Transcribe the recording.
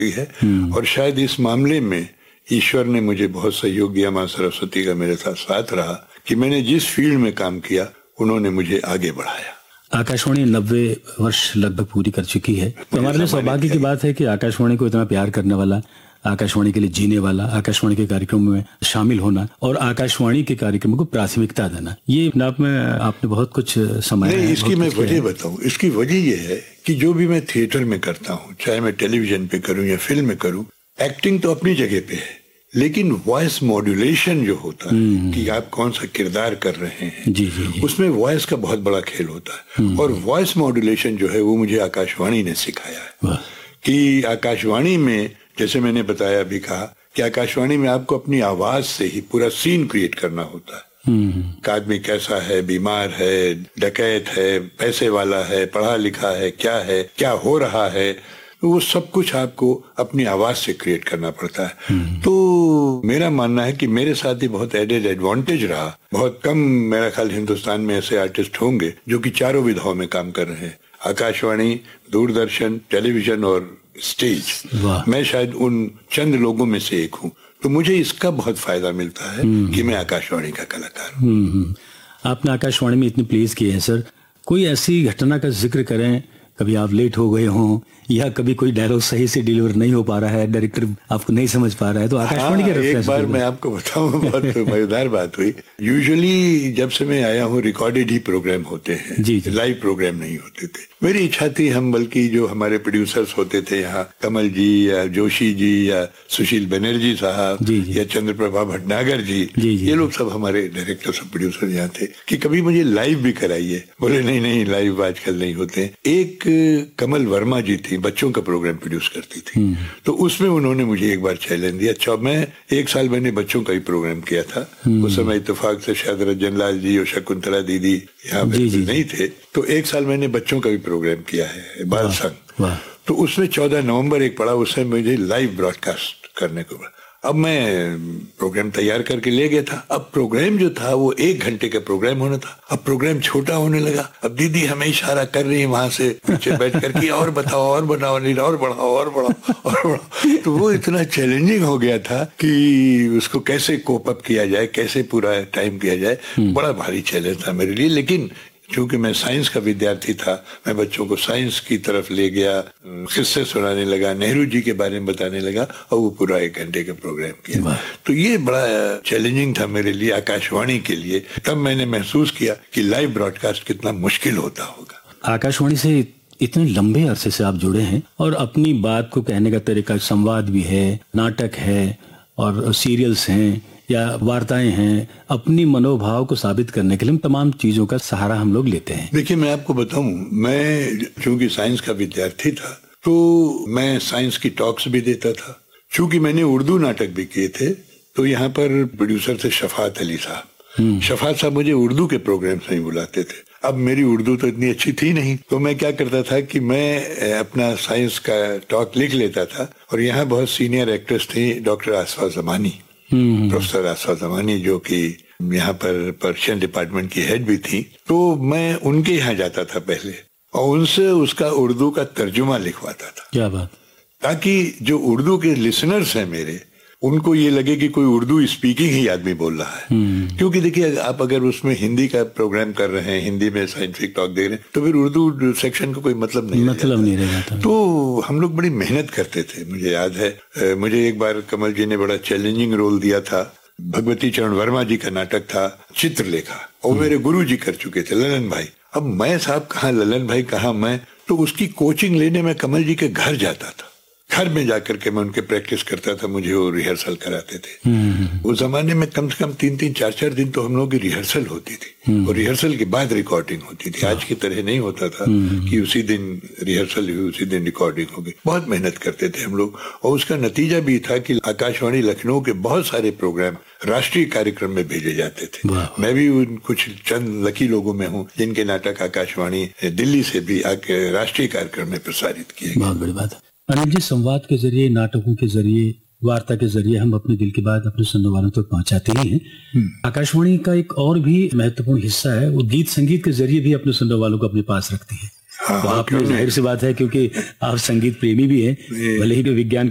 है। और शायद इस मामले में ईश्वर ने मुझे बहुत सहयोग दिया, माँ सरस्वती का मेरे साथ रहा कि मैंने जिस फील्ड में काम किया उन्होंने मुझे आगे बढ़ाया। आकाशवाणी 90 वर्ष लगभग पूरी कर चुकी है, तो हमारे लिए सौभाग्य की बात है कि आकाशवाणी को इतना प्यार करने वाला, आकाशवाणी के लिए जीने वाला, आकाशवाणी के कार्यक्रमों में शामिल होना और आकाशवाणी के कार्यक्रमों को प्राथमिकता देना, ये अपने आप में आपने बहुत कुछ समाया है। इसकी मैं वजह बताऊं, इसकी वजह ये है कि जो भी मैं थिएटर में करता हूं, चाहे मैं टेलीविजन पे करूं या फिल्म में करूं, एक्टिंग तो अपनी जगह पे है, लेकिन वॉइस मॉड्यूलेशन जो होता है कि आप कौन सा किरदार कर रहे हैं, जी। उसमें वॉइस का बहुत बड़ा खेल होता है। और वॉइस मॉड्यूलेशन जो है वो मुझे आकाशवाणी ने सिखाया है कि आकाशवाणी में, जैसे मैंने बताया अभी कहा कि आकाशवाणी में आपको अपनी आवाज से ही पूरा सीन क्रिएट करना होता है। आदमी कैसा है, बीमार है, डकैत है, पैसे वाला है, पढ़ा लिखा है, क्या हो रहा है, वो सब कुछ आपको अपनी आवाज से क्रिएट करना पड़ता है। तो मेरा मानना है कि मेरे साथ ही बहुत एडेड एडवांटेज रहा। बहुत कम मेरा ख्याल हिंदुस्तान में ऐसे आर्टिस्ट होंगे जो कि चारों विधाओं में काम कर रहे हैं, आकाशवाणी, दूरदर्शन, टेलीविजन और स्टेज। मैं शायद उन चंद लोगों में से एक हूँ, तो मुझे इसका बहुत फायदा मिलता है कि मैं आकाशवाणी का कलाकार हूँ। आपने आकाशवाणी में इतने प्लेस किए हैं सर, कोई ऐसी घटना का जिक्र करें, कभी आप लेट हो गए हों या कभी कोई डायलॉग सही से डिलीवर नहीं हो पा रहा है, डायरेक्टर आपको नहीं समझ पा रहा है, तो आकाशवाणी के रेफरेंस। एक बार मैं आपको बताऊं, बहुत मजेदार बात हुई। यूजुअली जब से मैं आया हूँ रिकॉर्डेड ही प्रोग्राम होते हैं, जी। लाइव प्रोग्राम नहीं होते थे। मेरी इच्छा थी, हम बल्कि जो हमारे प्रोड्यूसर्स होते थे यहाँ, कमल जी या जोशी जी या सुशील बनर्जी साहब या चंद्रप्रभा भटनागर जी, ये लोग सब हमारे डायरेक्टर सब प्रोड्यूसर यहाँ थे कि कभी मुझे लाइव भी कराइए। बोले नहीं लाइव आजकल नहीं होते। एक कमल वर्मा जी थी, बच्चों का प्रोग्राम प्रोड्यूस करती थी, तो उसमें उन्होंने मुझे एक बार चैलेंज दिया। अच्छा, मैं एक साल मैंने बच्चों का ही प्रोग्राम किया था। उस समय इत्तेफाक से शायद रंजन लाल जी और शकुंतला दीदी यहाँ पे नहीं थे, तो एक साल मैंने बच्चों का भी प्रोग्राम किया है, बाल संघ। तो उसमें 14 नवंबर एक पड़ा, उसमें मुझे लाइव ब्रॉडकास्ट करने को पड़ा। अब मैं प्रोग्राम तैयार करके ले गया था। अब प्रोग्राम जो था वो 1 घंटे का प्रोग्राम होना था। अब प्रोग्राम छोटा होने लगा। अब दीदी हमें इशारा कर रही है वहां से पीछे बैठ करके, और बताओ, और बनाओ, नहीं और बढ़ाओ, और बढ़ाओ। तो वो इतना चैलेंजिंग हो गया था कि उसको कैसे कोप अप किया जाए, कैसे पूरा टाइम किया जाए, बड़ा भारी चैलेंज था मेरे लिए। लेकिन क्योंकि मैं साइंस का विद्यार्थी था, मैं बच्चों को साइंस की तरफ ले गया, किस्से सुनाने लगा, नेहरू जी के बारे में बताने लगा, और वो पूरा 1 घंटे का प्रोग्राम किया। तो ये बड़ा चैलेंजिंग था मेरे लिए, आकाशवाणी के लिए। तब मैंने महसूस किया कि लाइव ब्रॉडकास्ट कितना मुश्किल होता होगा। आकाशवाणी से इतने लंबे अरसे से आप जुड़े हैं और अपनी बात को कहने का तरीका, संवाद भी है, नाटक है और सीरियल्स हैं या वार्ताएं हैं, अपनी मनोभाव को साबित करने के लिए तमाम चीजों का सहारा हम लोग लेते हैं। देखिए, मैं आपको बताऊं, मैं चूंकि साइंस का विद्यार्थी था तो मैं साइंस की टॉक्स भी देता था। चूंकि मैंने उर्दू नाटक भी किए थे, तो यहाँ पर प्रोड्यूसर थे शफात अली साहब। शफात साहब मुझे उर्दू के प्रोग्राम नहीं बुलाते थे। अब मेरी उर्दू तो इतनी अच्छी थी नहीं, तो मैं क्या करता था कि मैं अपना साइंस का टॉक लिख लेता था। और यहाँ बहुत सीनियर एक्ट्रेस थी, डॉक्टर आसफा जमानी, प्रोफेसर आसफा जमानी, जो कि यहाँ पर पर्शियन डिपार्टमेंट की हेड भी थी। तो मैं उनके यहाँ जाता था पहले और उनसे उसका उर्दू का तर्जुमा लिखवाता था। क्या बात। ताकि जो उर्दू के लिसनर्स हैं मेरे, उनको ये लगे कि कोई उर्दू स्पीकिंग ही आदमी बोल रहा है। क्योंकि देखिए, आप अगर उसमें हिंदी का प्रोग्राम कर रहे हैं, हिंदी में साइंटिफिक टॉक दे रहे हैं, तो फिर उर्दू सेक्शन का कोई मतलब नहीं रह जाता। तो हम लोग बड़ी मेहनत करते थे। मुझे याद है, मुझे एक बार कमल जी ने बड़ा चैलेंजिंग रोल दिया था। भगवती चरण वर्मा जी का नाटक था चित्रलेखा, और मेरे गुरु जी कर चुके थे, ललन भाई। अब मैं साहब कहाँ ललन भाई, कहाँ मैं, तो उसकी कोचिंग लेने में कमल जी के घर जाता था। घर में जाकर के मैं उनके प्रैक्टिस करता था, मुझे वो रिहर्सल कराते थे। उस जमाने में कम से कम 3-3, 4-4 दिन तो हम लोगों की रिहर्सल होती थी, और रिहर्सल के बाद रिकॉर्डिंग होती थी। आज की तरह नहीं होता था कि उसी दिन रिहर्सल हुई उसी दिन रिकॉर्डिंग हो गई। बहुत मेहनत करते थे हम लोग, और उसका नतीजा भी था कि आकाशवाणी लखनऊ के बहुत सारे प्रोग्राम राष्ट्रीय कार्यक्रम में भेजे जाते थे। मैं भी उन कुछ चंद लकी लोगों में हूँ जिनके नाटक आकाशवाणी दिल्ली से भी राष्ट्रीय कार्यक्रम में प्रसारित किए। बहुत बड़ी बात है। अनिल जी, संवाद के जरिए, नाटकों के जरिए, वार्ता के जरिए हम अपने दिल की बात अपने सुनने वालों तक पहुंचाते ही हैं। आकाशवाणी का एक और भी महत्वपूर्ण हिस्सा है, वो गीत संगीत के जरिए भी अपने सुनने वालों को अपने पास रखती है। तो आपने, जाहिर सी बात है, क्योंकि आप संगीत प्रेमी भी हैं, भले ही विज्ञान